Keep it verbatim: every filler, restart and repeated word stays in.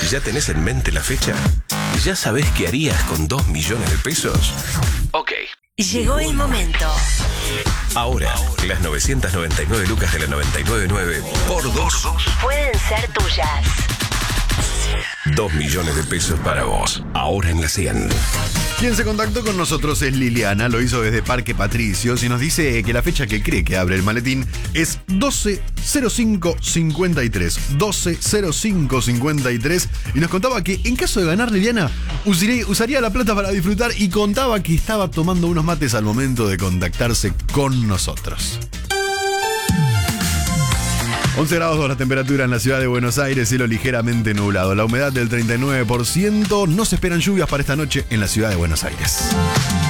¿Ya tenés en mente la fecha? ¿Ya sabés qué harías con dos millones de pesos? Ok. Llegó el momento. Ahora, las novecientas noventa y nueve lucas de la noventa y nueve punto nueve por dos Pueden ser tuyas. Dos millones de pesos para vos. Ahora en la cien. Quien se contactó con nosotros es Liliana, lo hizo desde Parque Patricios y nos dice que la fecha que cree que abre el maletín es doce cero cinco cincuenta y tres. doce cero cinco cincuenta y tres. Y nos contaba que en caso de ganar, Liliana usaría, usaría la plata para disfrutar y contaba que estaba tomando unos mates al momento de contactarse con nosotros. once grados la temperatura en la ciudad de Buenos Aires, cielo ligeramente nublado. La humedad del treinta y nueve por ciento. No se esperan lluvias para esta noche en la ciudad de Buenos Aires.